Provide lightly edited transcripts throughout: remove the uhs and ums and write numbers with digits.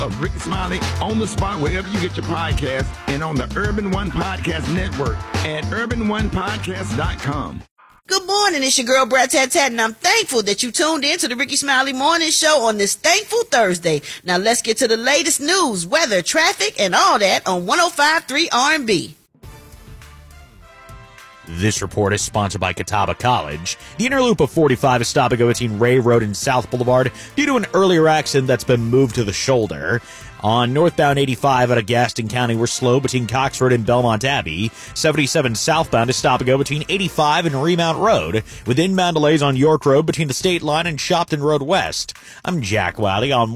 of Rick Smiley on the spot wherever you get your podcast and on the Urban One Podcast Network at urbanonepodcast.com. Good morning, it's your girl Brad Tat Tat, and I'm thankful that you tuned in to the Ricky Smiley Morning Show on this thankful Thursday. Now let's get to the latest news, weather, traffic, and all that on 105.3 R&B. This report is sponsored by Catawba College. The inner loop of 45 is stopping between Ray Road and South Boulevard due to an earlier accident that's been moved to the shoulder. On northbound 85 out of Gaston County, we're slow between Cox Road and Belmont Abbey. 77 southbound is stop and go between 85 and Remount Road, with inbound delays on York Road between the State Line and Shopton Road West. I'm Jack Wiley on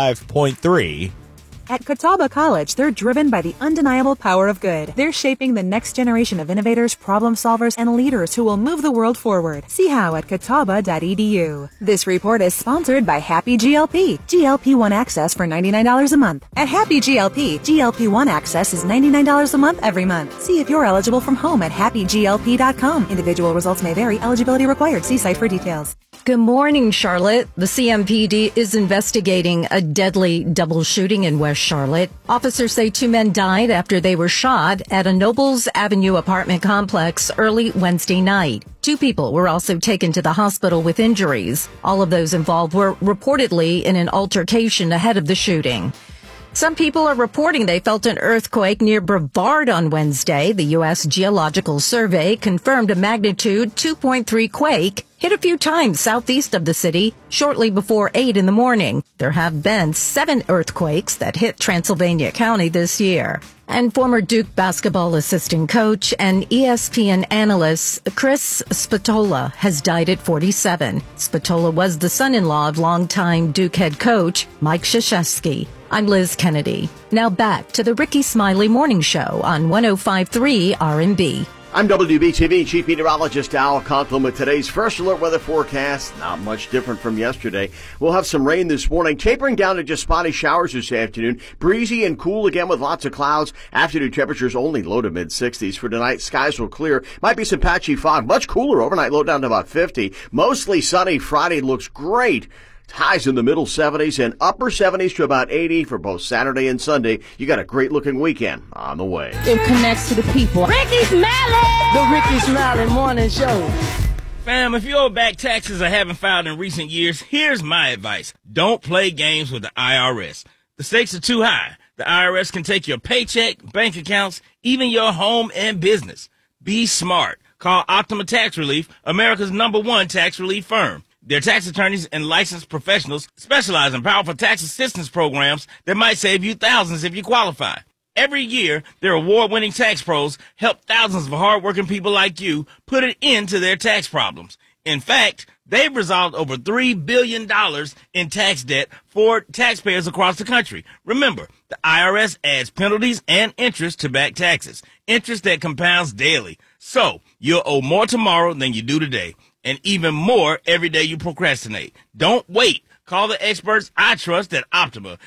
105.3. At Catawba College, they're driven by the undeniable power of good. They're shaping the next generation of innovators, problem solvers, and leaders who will move the world forward. See how at catawba.edu. This report is sponsored by Happy GLP. GLP-1 access for $99 a month. At Happy GLP, GLP-1 access is $99 a month every month. See if you're eligible from home at happyglp.com. Individual results may vary. Eligibility required. See site for details. Good morning, Charlotte. The CMPD is investigating a deadly double shooting in West Charlotte. Officers say 2 men died after they were shot at a Nobles Avenue apartment complex early Wednesday night. 2 people were also taken to the hospital with injuries. All of those involved were reportedly in an altercation ahead of the shooting. Some people are reporting they felt an earthquake near Brevard on Wednesday. The U.S. Geological Survey confirmed a magnitude 2.3 quake hit a few times southeast of the city shortly before 8 in the morning. There have been 7 earthquakes that hit Transylvania County this year. And former Duke basketball assistant coach and ESPN analyst Chris Spatola has died at 47. Spatola was the son-in-law of longtime Duke head coach Mike Krzyzewski. I'm Liz Kennedy. Now back to the Ricky Smiley Morning Show on 105.3 R&B. I'm WBTV Chief Meteorologist Al Conklin with today's first alert weather forecast. Not much different from yesterday. We'll have some rain this morning, tapering down to just spotty showers this afternoon. Breezy and cool again with lots of clouds. Afternoon temperatures only low to mid-60s. For tonight, skies will clear. Might be some patchy fog. Much cooler overnight, low down to about 50. Mostly sunny. Friday looks great. Highs in the middle 70s and upper 70s to about 80 for both Saturday and Sunday. You got a great-looking weekend on the way. It connects to the people. Ricky Smiley! The Ricky Smiley Morning Show. Fam, if you owe back taxes or haven't filed in recent years, here's my advice. Don't play games with the IRS. The stakes are too high. The IRS can take your paycheck, bank accounts, even your home and business. Be smart. Call Optima Tax Relief, America's #1 tax relief firm. Their tax attorneys and licensed professionals specialize in powerful tax assistance programs that might save you thousands if you qualify. Every year, their award-winning tax pros help thousands of hardworking people like you put an end to their tax problems. In fact, they've resolved over $3 billion in tax debt for taxpayers across the country. Remember, the IRS adds penalties and interest to back taxes, interest that compounds daily. So, you'll owe more tomorrow than you do today. And even more every day you procrastinate. Don't wait. Call the experts I trust at Optima.